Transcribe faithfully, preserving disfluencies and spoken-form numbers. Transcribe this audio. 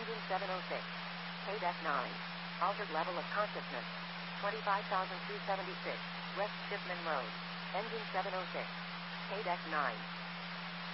Engine seven oh six. K-Deck nine. Altered level of consciousness. twenty-five thousand two hundred seventy-six. West Shipman Road. Engine seven oh six. K-Deck nine.